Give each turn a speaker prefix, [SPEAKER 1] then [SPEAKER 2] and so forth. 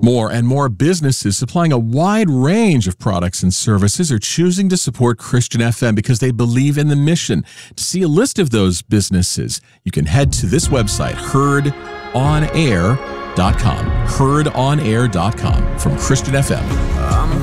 [SPEAKER 1] More and more businesses supplying a wide range of products and services are choosing to support Christian FM because they believe in the mission. To see a list of those businesses, you can head to this website, heardonair.com. Heardonair.com from Christian FM.